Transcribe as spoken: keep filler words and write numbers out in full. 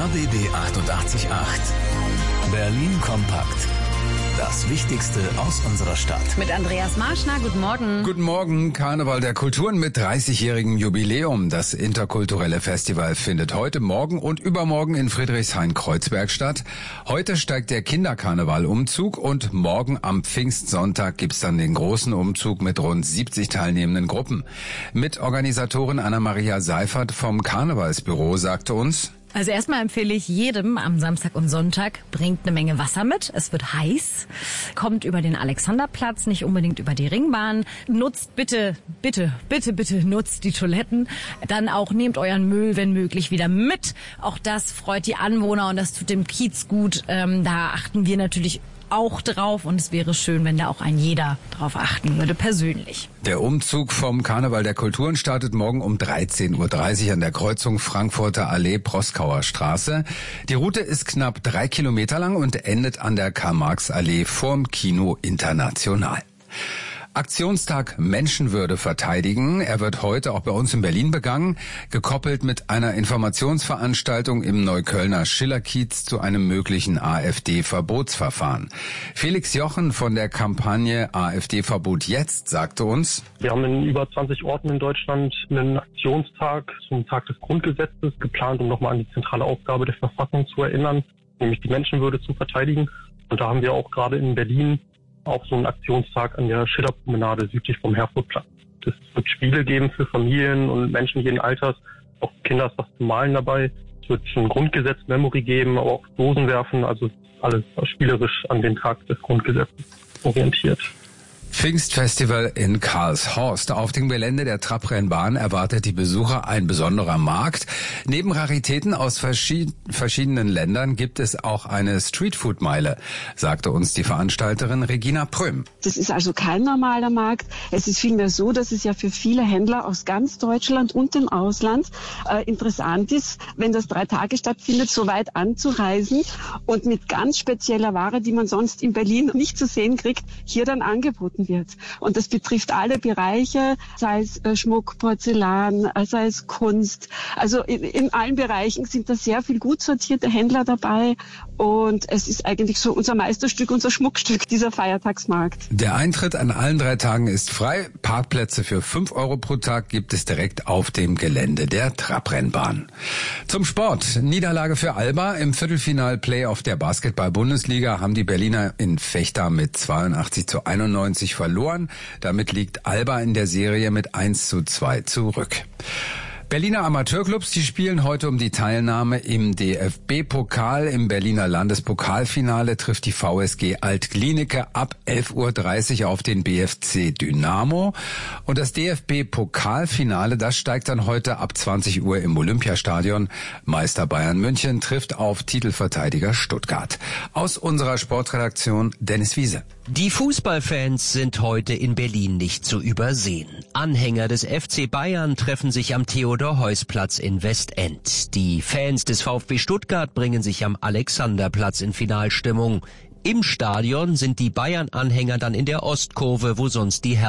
R B B achtundachtzig Komma acht. Berlin kompakt. Das Wichtigste aus unserer Stadt. Mit Andreas Marschner, guten Morgen. Guten Morgen, Karneval der Kulturen mit dreißigjährigem Jubiläum. Das interkulturelle Festival findet heute, morgen und übermorgen in Friedrichshain-Kreuzberg statt. Heute steigt der Kinderkarneval-Umzug und morgen am Pfingstsonntag gibt's dann den großen Umzug mit rund siebzig teilnehmenden Gruppen. Mitorganisatorin Anna-Maria Seifert vom Karnevalsbüro sagte uns: Also erstmal empfehle ich jedem am Samstag und Sonntag, bringt eine Menge Wasser mit. Es wird heiß. Kommt über den Alexanderplatz, nicht unbedingt über die Ringbahn. Nutzt bitte, bitte, bitte, bitte nutzt die Toiletten. Dann auch nehmt euren Müll, wenn möglich, wieder mit. Auch das freut die Anwohner und das tut dem Kiez gut. Ähm, da achten wir natürlich auch drauf und es wäre schön, wenn da auch ein jeder drauf achten würde, persönlich. Der Umzug vom Karneval der Kulturen startet morgen um dreizehn Uhr dreißig an der Kreuzung Frankfurter Allee-Proskauer Straße. Die Route ist knapp drei Kilometer lang und endet an der Karl-Marx-Allee vorm Kino International. Aktionstag Menschenwürde verteidigen. Er wird heute auch bei uns in Berlin begangen, gekoppelt mit einer Informationsveranstaltung im Neuköllner Schillerkiez zu einem möglichen AfD-Verbotsverfahren. Felix Jochen von der Kampagne AfD-Verbot jetzt sagte uns: Wir haben in über zwanzig Orten in Deutschland einen Aktionstag zum Tag des Grundgesetzes geplant, um nochmal an die zentrale Aufgabe der Verfassung zu erinnern, nämlich die Menschenwürde zu verteidigen. Und da haben wir auch gerade in Berlin auch so einen Aktionstag an der Schillerpromenade südlich vom Herfordplatz. Es wird Spiele geben für Familien und Menschen jeden Alters, auch Kinder was zum Malen dabei. Es wird ein Grundgesetz-Memory geben, aber auch Dosen werfen, also alles spielerisch an den Tag des Grundgesetzes orientiert. Pfingstfestival in Karlshorst. Auf dem Gelände der Trabrennbahn erwartet die Besucher ein besonderer Markt. Neben Raritäten aus verschied- verschiedenen Ländern gibt es auch eine Streetfood-Meile, sagte uns die Veranstalterin Regina Prüm. Das ist also kein normaler Markt. Es ist vielmehr so, dass es ja für viele Händler aus ganz Deutschland und dem Ausland äh, interessant ist, wenn das drei Tage stattfindet, so weit anzureisen und mit ganz spezieller Ware, die man sonst in Berlin nicht zu sehen kriegt, hier dann angeboten wird. Und das betrifft alle Bereiche, sei es äh, Schmuck, Porzellan, äh, sei es Kunst. Also in, in allen Bereichen sind da sehr viel gut sortierte Händler dabei und es ist eigentlich so unser Meisterstück, unser Schmuckstück, dieser Feiertagsmarkt. Der Eintritt an allen drei Tagen ist frei. Parkplätze für fünf Euro pro Tag gibt es direkt auf dem Gelände der Trabrennbahn. Zum Sport. Niederlage für Alba. Im Viertelfinal-Playoff der Basketball-Bundesliga haben die Berliner in Vechta mit zweiundachtzig zu einundneunzig verloren. Damit liegt Alba in der Serie mit eins zu zwei zurück. Berliner Amateurclubs, die spielen heute um die Teilnahme im D F B-Pokal. Im Berliner Landespokalfinale trifft die V S G Alt-Glienicke ab elf Uhr dreißig auf den B F C Dynamo. Und das D F B-Pokalfinale, das steigt dann heute ab zwanzig Uhr im Olympiastadion. Meister Bayern München trifft auf Titelverteidiger Stuttgart. Aus unserer Sportredaktion Dennis Wiese. Die Fußballfans sind heute in Berlin nicht zu übersehen. Anhänger des F C Bayern treffen sich am Theodor-Heuss-Platz in Westend. Die Fans des VfB Stuttgart bringen sich am Alexanderplatz in Finalstimmung. Im Stadion sind die Bayern-Anhänger dann in der Ostkurve, wo sonst die Herren